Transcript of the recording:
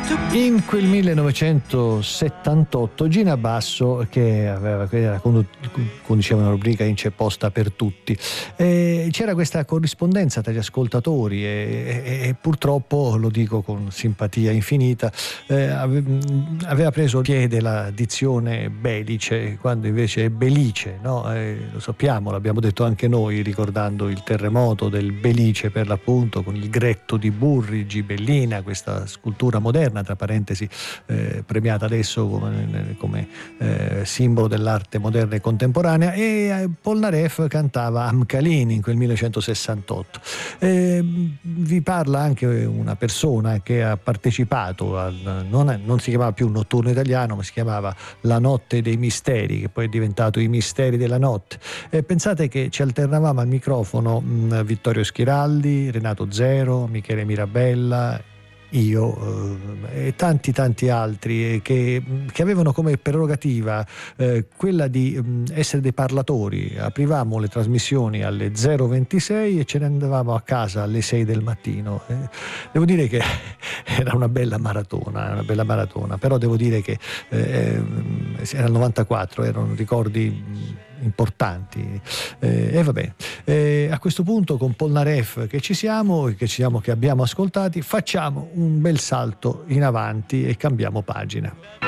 In quel 1978 Gina Basso, che conduceva una rubrica incepposta per tutti, c'era questa corrispondenza tra gli ascoltatori e purtroppo, lo dico con simpatia infinita, aveva preso piede la dizione Belice quando invece è Belice, no? Lo sappiamo, l'abbiamo detto anche noi ricordando il terremoto del Belice, per l'appunto, con il gretto di Burri, Gibellina, questa scultura moderna, tra parentesi, premiata adesso come simbolo dell'arte moderna e contemporanea, e Polnareff cantava Amkalin in quel 1968. Vi parla anche una persona che ha partecipato non si chiamava più Notturno Italiano, ma si chiamava La Notte dei Misteri, che poi è diventato I Misteri della Notte. Pensate che ci alternavamo al microfono Vittorio Schiraldi, Renato Zero, Michele Mirabella, io e tanti altri che avevano come prerogativa quella di essere dei parlatori. Aprivamo le trasmissioni alle 0:26 e ce ne andavamo a casa alle 6 del mattino. Devo dire che era una bella maratona, però devo dire che era il 94, erano ricordi importanti. E vabbè, a questo punto con Polnareff che abbiamo ascoltati, facciamo un bel salto in avanti e cambiamo pagina.